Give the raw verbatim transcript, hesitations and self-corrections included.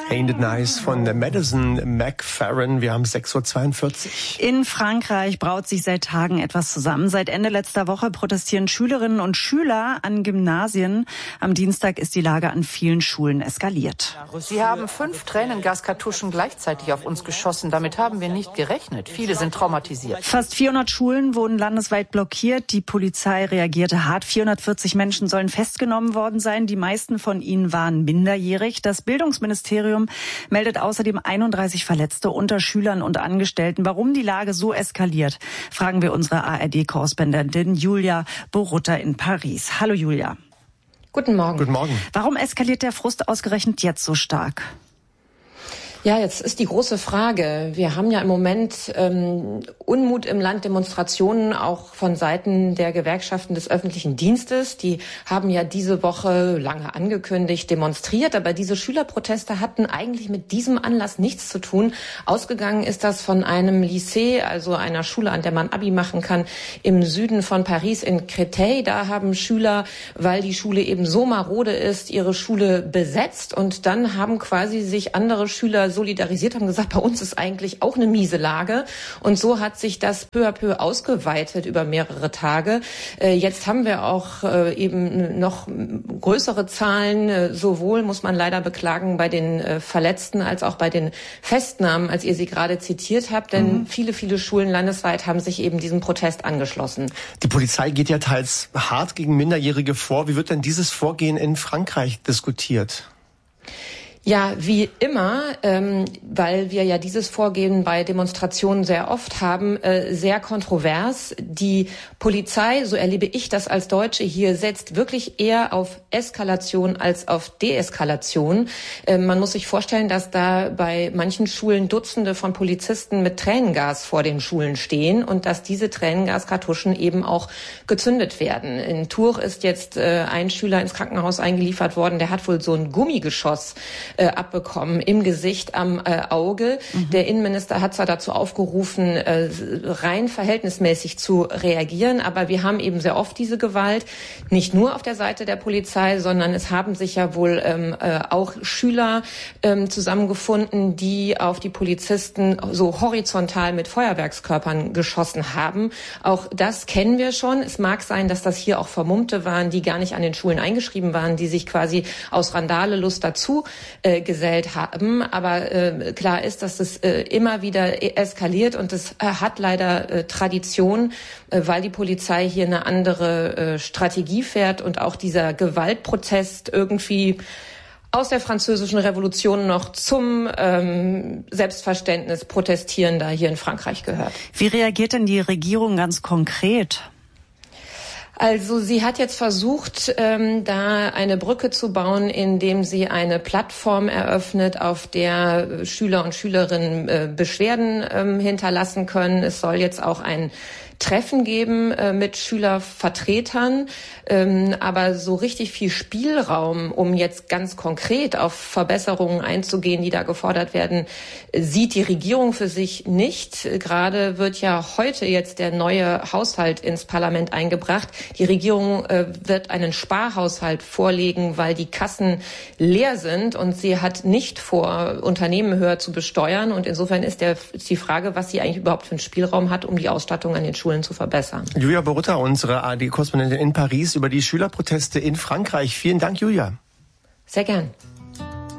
Ain't It Nice von Madison McFerrin. Wir haben sechs Uhr zweiundvierzig. In Frankreich braut sich seit Tagen etwas zusammen. Seit Ende letzter Woche protestieren Schülerinnen und Schüler an Gymnasien. Am Dienstag ist die Lage an vielen Schulen eskaliert. Sie haben fünf Tränengaskartuschen gleichzeitig auf uns geschossen. Damit haben wir nicht gerechnet. Viele sind traumatisiert. Fast vierhundert Schulen wurden landesweit blockiert. Die Polizei reagierte hart. vierhundertvierzig Menschen sollen festgenommen worden sein. Die meisten von ihnen waren minderjährig. Das Bildungsministerium meldet außerdem einunddreißig Verletzte unter Schülern und Angestellten. Warum die Lage so eskaliert, fragen wir unsere A R D-Korrespondentin Julia Borutta in Paris. Hallo Julia. Guten Morgen. Guten Morgen. Warum eskaliert der Frust ausgerechnet jetzt so stark? Ja, jetzt ist die große Frage. Wir haben ja im Moment ähm, Unmut im Land, Demonstrationen auch von Seiten der Gewerkschaften des öffentlichen Dienstes. Die haben ja diese Woche lange angekündigt, demonstriert. Aber diese Schülerproteste hatten eigentlich mit diesem Anlass nichts zu tun. Ausgegangen ist das von einem Lycée, also einer Schule, an der man Abi machen kann, im Süden von Paris in Créteil. Da haben Schüler, weil die Schule eben so marode ist, ihre Schule besetzt. Und dann haben quasi sich andere Schüler solidarisiert, haben gesagt, bei uns ist eigentlich auch eine miese Lage. Und so hat sich das peu à peu ausgeweitet über mehrere Tage. Äh, jetzt haben wir auch äh, eben noch größere Zahlen, äh, sowohl, muss man leider beklagen, bei den äh, Verletzten als auch bei den Festnahmen, als ihr sie gerade zitiert habt. Denn mhm. viele, viele Schulen landesweit haben sich eben diesem Protest angeschlossen. Die Polizei geht ja teils hart gegen Minderjährige vor. Wie wird denn dieses Vorgehen in Frankreich diskutiert? Ja, wie immer, ähm, weil wir ja dieses Vorgehen bei Demonstrationen sehr oft haben, äh, sehr kontrovers. Die Polizei, so erlebe ich das als Deutsche hier, setzt wirklich eher auf Eskalation als auf Deeskalation. Äh, man muss sich vorstellen, dass da bei manchen Schulen Dutzende von Polizisten mit Tränengas vor den Schulen stehen und dass diese Tränengaskartuschen eben auch gezündet werden. In Tours ist jetzt äh, ein Schüler ins Krankenhaus eingeliefert worden, der hat wohl so ein Gummigeschoss Äh, abbekommen im Gesicht, am äh, Auge. Mhm. Der Innenminister hat zwar dazu aufgerufen, äh, rein verhältnismäßig zu reagieren, aber wir haben eben sehr oft diese Gewalt, nicht nur auf der Seite der Polizei, sondern es haben sich ja wohl ähm, äh, auch Schüler ähm, zusammengefunden, die auf die Polizisten so horizontal mit Feuerwerkskörpern geschossen haben. Auch das kennen wir schon. Es mag sein, dass das hier auch Vermummte waren, die gar nicht an den Schulen eingeschrieben waren, die sich quasi aus Randalelust dazu äh, gesellt haben. Aber äh, klar ist, dass es äh, immer wieder eskaliert und es äh, hat leider äh, Tradition, äh, weil die Polizei hier eine andere äh, Strategie fährt und auch dieser Gewaltprotest irgendwie aus der französischen Revolution noch zum ähm, Selbstverständnis Protestierender hier in Frankreich gehört. Wie reagiert denn die Regierung ganz konkret? Also sie hat jetzt versucht, ähm, da eine Brücke zu bauen, indem sie eine Plattform eröffnet, auf der Schüler und Schülerinnen äh, Beschwerden ähm, hinterlassen können. Es soll jetzt auch ein Treffen geben äh, mit Schülervertretern, ähm, aber so richtig viel Spielraum, um jetzt ganz konkret auf Verbesserungen einzugehen, die da gefordert werden, sieht die Regierung für sich nicht. Gerade wird ja heute jetzt der neue Haushalt ins Parlament eingebracht. Die Regierung äh, wird einen Sparhaushalt vorlegen, weil die Kassen leer sind und sie hat nicht vor, Unternehmen höher zu besteuern. Und insofern ist, der, ist die Frage, was sie eigentlich überhaupt für einen Spielraum hat, um die Ausstattung an den Schulen zu verbessern. Julia Borutta, unsere A R D-Korrespondentin in Paris, über die Schülerproteste in Frankreich. Vielen Dank, Julia. Sehr gern.